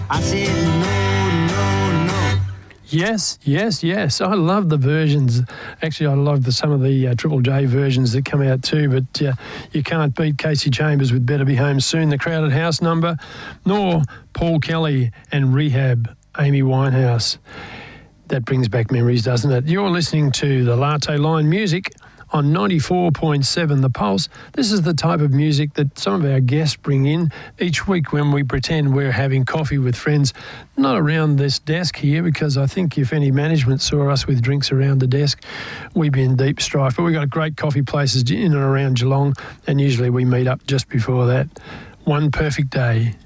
I said no, no, no. Yes, yes, yes. I love the versions. Actually, I love some of the Triple J versions that come out too, but you can't beat Casey Chambers with Better Be Home Soon, the Crowded House number, nor Paul Kelly and Rehab, Amy Winehouse. That brings back memories, doesn't it? You're listening to the Latte Line Music on 94.7 The Pulse. This is the type of music that some of our guests bring in each week when we pretend we're having coffee with friends, not around this desk here, because I think if any management saw us with drinks around the desk, we'd be in deep strife. But we've got great coffee places in and around Geelong, and usually we meet up just before that. One perfect day.